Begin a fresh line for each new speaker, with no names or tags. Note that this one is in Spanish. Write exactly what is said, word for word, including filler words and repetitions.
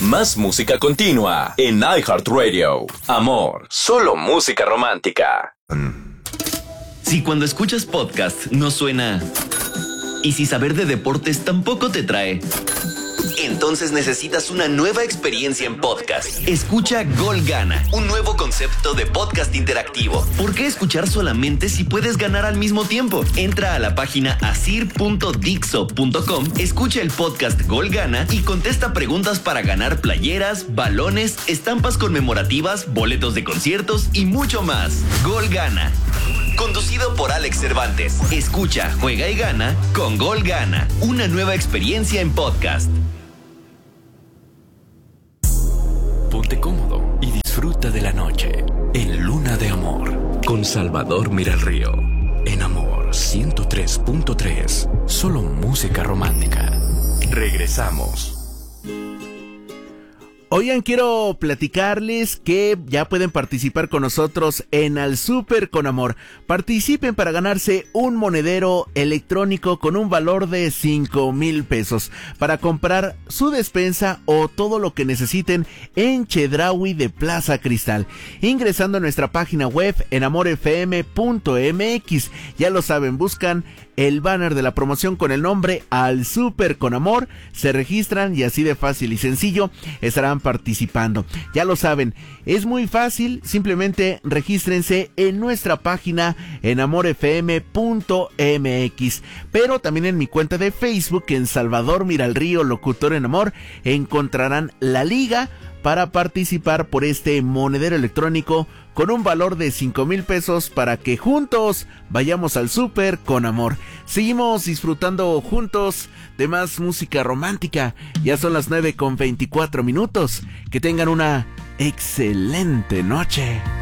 Más música continua en iHeartRadio. Amor, solo música romántica.
Si cuando escuchas podcast no suena... Y si saber de deportes tampoco te trae... Entonces necesitas una nueva experiencia en podcast. Escucha Gol Gana, un nuevo concepto de podcast interactivo. ¿Por qué escuchar solamente si puedes ganar al mismo tiempo? Entra a la página asir punto dixo punto com, escucha el podcast Gol Gana y contesta preguntas para ganar playeras, balones, estampas conmemorativas, boletos de conciertos y mucho más. Gol Gana. Conducido por Alex Cervantes. Escucha, juega y gana con Gol Gana. Una nueva experiencia en podcast.
Ponte cómodo y disfruta de la noche en Luna de Amor con Salvador Miralrío. En Amor ciento tres punto tres, solo música romántica. Regresamos.
Oigan, quiero platicarles que ya pueden participar con nosotros en Al Súper con Amor. Participen para ganarse un monedero electrónico con un valor de cinco mil pesos para comprar su despensa o todo lo que necesiten en Chedraui de Plaza Cristal. Ingresando a nuestra página web en amor f m punto m x. Ya lo saben, buscan el banner de la promoción con el nombre Al Súper con Amor, se registran y así de fácil y sencillo estarán participando. Ya lo saben, es muy fácil, simplemente regístrense en nuestra página en amor f m punto m x, pero también en mi cuenta de Facebook en Salvador Miralrío, locutor en Amor, encontrarán la liga para participar por este monedero electrónico con un valor de cinco mil pesos para que juntos vayamos al súper con amor. Seguimos disfrutando juntos de más música romántica. Ya son las nueve con veinticuatro minutos. Que tengan una excelente noche.